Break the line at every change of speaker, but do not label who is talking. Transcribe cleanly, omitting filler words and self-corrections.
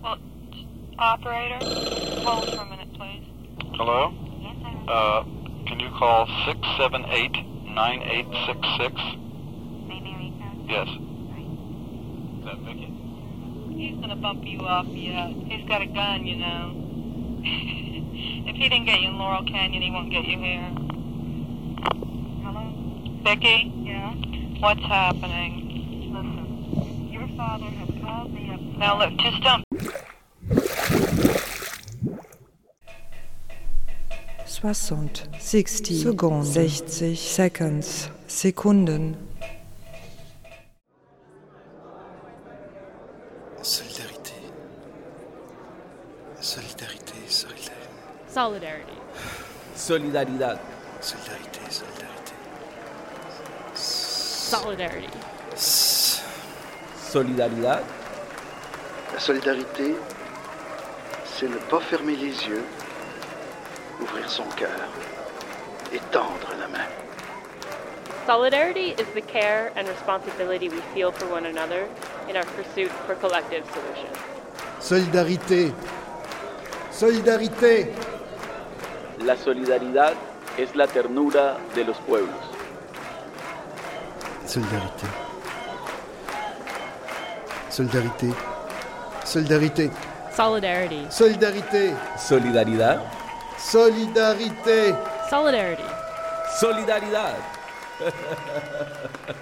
Well, operator, hold for a minute, please.
Hello?
Yes, sir.
Can you call 678-9866?
Maybe Rico?
Yes.
Right.
Is that Vicky?
He's gonna bump you off yet. He's got a gun, you know. If he didn't get you in Laurel Canyon, he won't get you here. Hello? Vicky? Yeah? What's happening? Listen, your father has called me up. Now look, just don't...
60, 60 seconds, Sekunden.
Solidarité. Solidarité, solidarité.
Solidarity.
Solidaridad.
Solidarité, solidarité.
Solidarity.
Solidaridad.
La solidarité, c'est ne pas fermer les yeux, ouvrir son cœur et tendre la main.
Solidarity is the care and responsibility we feel for one another in our pursuit for collective solutions.
Solidarité. Solidarité.
La solidaridad es la ternura de los pueblos.
Solidarité. Solidarité. Solidarité.
Solidarity.
Solidarité.
Solidaridad.
Solidarité.
Solidarity.
Solidaridad.